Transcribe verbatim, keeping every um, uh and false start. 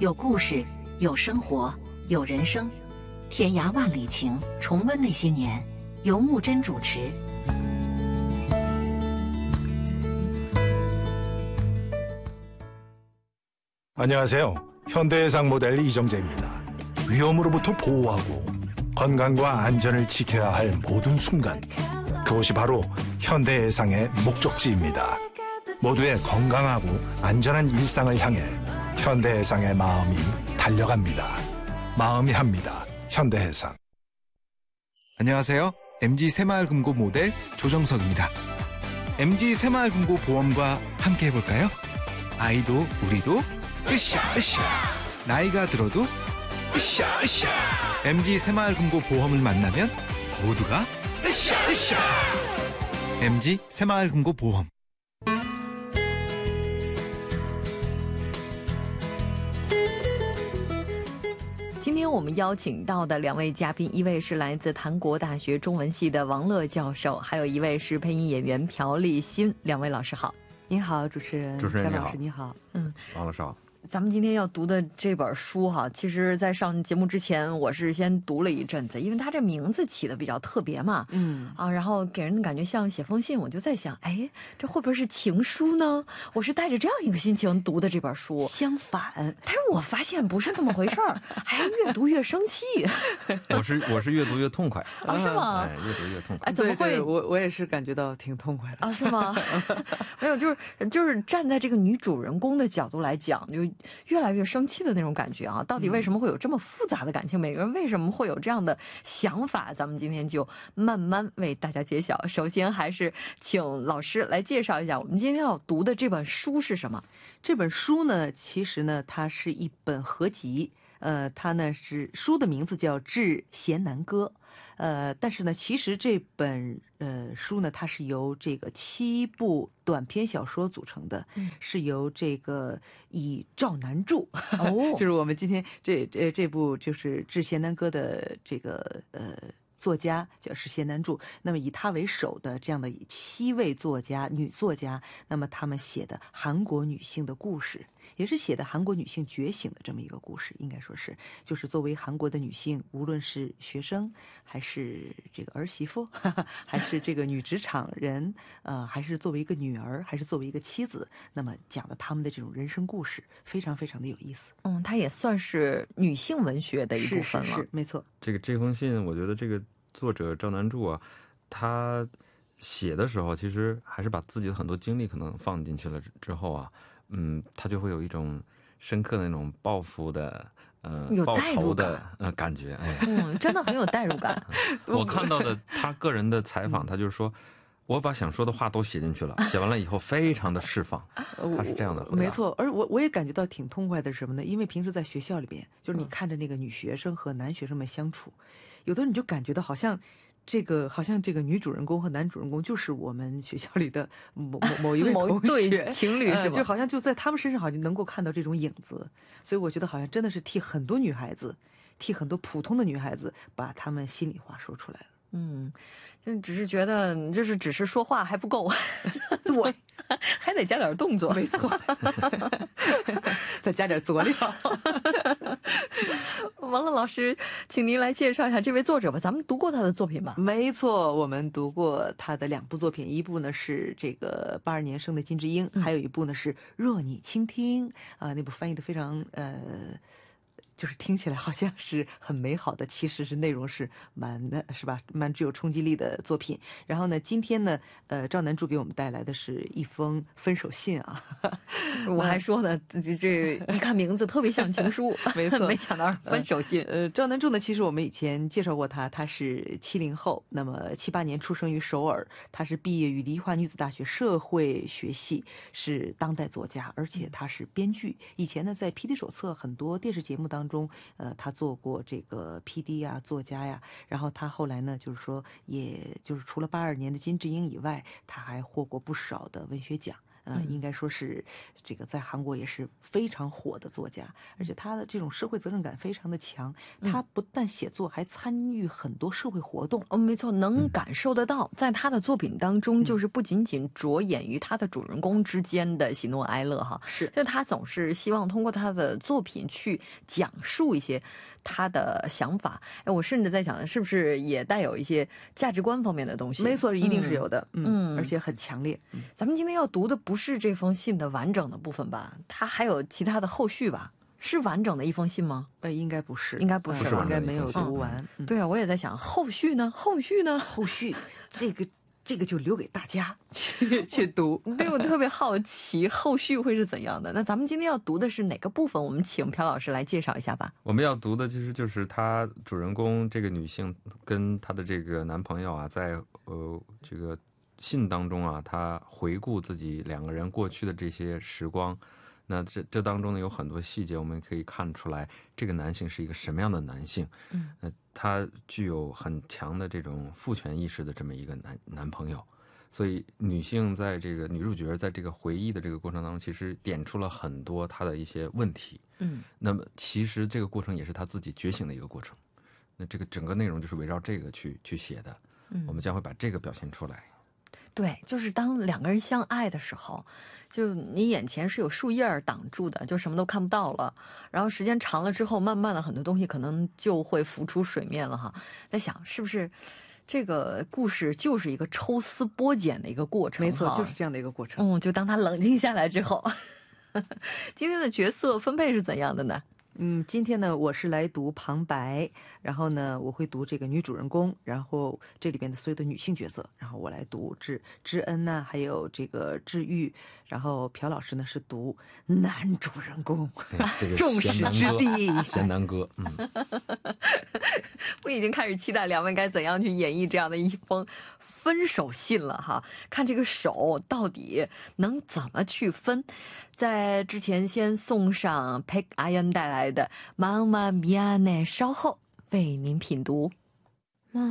有故事，有生活，有人生。天涯万里情，重温那些年，由木真主持。 안녕하세요. 현대해상 모델 이정재입니다. 위험으로부터 보호하고 건강과 안전을 지켜야 할 모든 순간, 그곳이 바로 현대해상의 목적지입니다. 모두의 건강하고 안전한 일상을 향해 현대해상의 마음이 달려갑니다. 마음이 합니다. 현대해상. 안녕하세요. 엠지 새마을금고 모델 조정석입니다. 엠지 새마을금고 보험과 함께 해볼까요? 아이도 우리도 으쌰 으쌰. 나이가 들어도 으쌰 으쌰. 엠지 새마을금고 보험을 만나면 모두가 으쌰 으쌰. 엠지 새마을금고 보험. 今天我们邀请到的两位嘉宾，一位是来自韩国大学中文系的王乐教授，还有一位是配音演员朴立新。两位老师好。 您好，主持人。 主持人你好。 朴老师你好。 嗯， 王老师好。 咱们今天要读的这本书哈，其实在上节目之前我是先读了一阵子，因为它这名字起的比较特别嘛，嗯啊，然后给人感觉像写封信，我就在想，哎，这会不会是情书呢？我是带着这样一个心情读的这本书。 相反， 但是我发现不是那么回事儿，还越读越生气。 我是我是越读越痛快啊，是吗？ 哎，越读越痛快。 哎，怎么会？ 对对我我也是感觉到挺痛快的啊，是吗？没有，就是就是站在这个女主人公的角度来讲，就越来越生气的那种感觉啊！到底为什么会有这么复杂的感情？每个人为什么会有这样的想法？咱们今天就慢慢为大家揭晓。首先，还是请老师来介绍一下我们今天要读的这本书是什么？ 这本书呢，其实呢，它是一本合集。 呃，它呢是书的名字叫《致贤南歌》，呃，但是呢，其实这本呃书呢，它是由这个七部短篇小说组成的，嗯、是由这个以赵南柱，哦，就是我们今天这这这部就是《致贤南歌》的这个呃。 作家叫是贤南柱，那么以他为首的这样的七位作家女作家，那么他们写的韩国女性的故事，也是写的韩国女性觉醒的这么一个故事，应该说是就是作为韩国的女性，无论是学生还是这个儿媳妇，哈哈还是这个女职场人，呃，还是作为一个女儿，还是作为一个妻子，那么讲的他们的这种人生故事，非常非常的有意思。 嗯，它也算是女性文学的一部分了， 是是是没错。 这个这封信，我觉得这个 作者赵南柱啊，他写的时候其实还是把自己的很多经历可能放进去了之后啊，嗯，他就会有一种深刻的那种报复的呃报仇的呃感觉，哎， 嗯，真的很有代入感。 我看到的他个人的采访，他就是说，我把想说的话都写进去了，写完了以后非常的释放，他是这样的回答。 没错，而我我也感觉到挺痛快的是什么呢？因为平时在学校里边，就是你看着那个女学生和男学生们相处， 有的你就感觉到好像这个好像这个女主人公和男主人公就是我们学校里的某某某一位同学情侣是吧？就好像就在他们身上好像能够看到这种影子，所以我觉得好像真的是替很多女孩子，替很多普通的女孩子把她们心里话说出来了。 嗯，就只是觉得就是只是说话还不够，对，还得加点动作，没错， 再加点佐料。 王乐老师，请您来介绍一下这位作者吧。咱们读过他的作品吧？ 没错，我们读过他的两部作品，一部呢是这个八二年生的金智英，还有一部呢是若你倾听啊，那部翻译的非常呃 就是听起来好像是很美好的，其实是内容是蛮的是吧，蛮具有冲击力的作品。然后呢，今天呢，呃，赵南柱给我们带来的是一封分手信啊。 我还说呢，这这一看名字特别像情书，没错，没想到是分手信。 呃，赵南柱呢，其实我们以前介绍过他，他是七零后，那么七八年出生于首尔，他是毕业于梨花女子大学社会学系，是当代作家，而且他是编剧。以前呢，在 P D 手册很多电视节目当中， 呃，他做过这个 P D 呀、作家呀，然后他后来呢，就是说，也就是除了八二年的金智英以外，他还获过不少的文学奖。 呃，应该说是这个在韩国也是非常火的作家，而且他的这种社会责任感非常的强。他不但写作，还参与很多社会活动。 哦，没错，能感受得到，在他的作品当中，就是不仅仅着眼于他的主人公之间的喜怒哀乐哈， 是， 就他总是希望通过他的作品去讲述一些他的想法。哎，我甚至在想，是不是也带有一些价值观方面的东西？ 没错，一定是有的， 嗯， 嗯，而且很强烈。嗯， 咱们今天要读的不是这封信的完整的部分吧？它还有其他的后续吧？是完整的一封信吗？ 呃，应该不是， 应该不是， 应该没有读完。 嗯、对啊，我也在想后续呢？后续呢？ 后续这个这个就留给大家去去读。 对，我特别好奇后续会是怎样的。那咱们今天要读的是哪个部分？我们请朴老师来介绍一下吧。 我们要读的其实就是她主人公这个女性跟她的这个男朋友啊，在呃这个信当中啊，她回顾自己两个人过去的这些时光。那这这当中呢有很多细节，我们可以看出来这个男性是一个什么样的男性。 嗯， 那他具有很强的这种父权意识的这么一个男男朋友，所以女性在这个女主角在这个回忆的这个过程当中，其实点出了很多她的一些问题。 嗯， 那么其实这个过程也是她自己觉醒的一个过程。那这个整个内容就是围绕这个去去写的。嗯，我们将会把这个表现出来。 对，就是当两个人相爱的时候，就你眼前是有树叶挡住的，就什么都看不到了。然后时间长了之后，慢慢的很多东西可能就会浮出水面了哈。在想是不是这个故事就是一个抽丝剥茧的一个过程？ 没错，就是这样的一个过程。 嗯，就当他冷静下来之后，今天的角色分配是怎样的呢？ 嗯，今天呢，我是来读旁白，然后呢，我会读这个女主人公，然后这里边的所有的女性角色，然后我来读知知恩呐，还有这个治愈，然后朴老师呢是读男主人公， 嗯这个、 众矢之的贤男哥。嗯， 我已经开始期待两位该怎样去演绎这样的一封分手信了哈，看这个手到底能怎么去分。在之前先送上 Peg Ian 带来的《妈妈咪呀呢》，稍后为您品读。